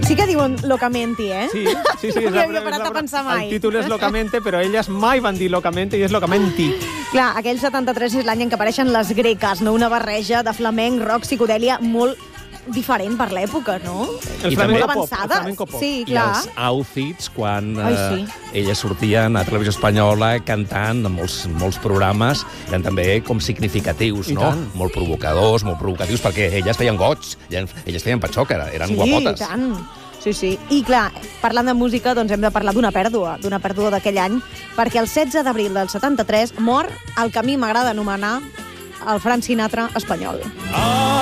Sí que diuen Locamente, eh? Sí. No m'hi havia parat a pensar mai. El títol és Locamente, però elles mai van dir Locamente i és Locamenti. Clar, aquell 73 és l'any en què apareixen les greques, no? Una barreja de flamenc, rock, psicodèlia molt diferent per l'època, no? El I flamenco també- pop. El flamenco pop. Sí, I clar. els outfits, quan Ai, sí. elles sortien a Televisió Espanyola cantant en molts programes, eren també com significatius, I no? tant. Molt provocadors, molt provocatius, perquè elles feien goig, elles feien patxoca, eren guapotes. Sí, i tant. Sí. I clar, parlant de música, doncs hem de parlar d'una pèrdua d'aquell any, perquè el 16 d'abril del 73 mor el que a mi m'agrada anomenar el Frank Sinatra espanyol.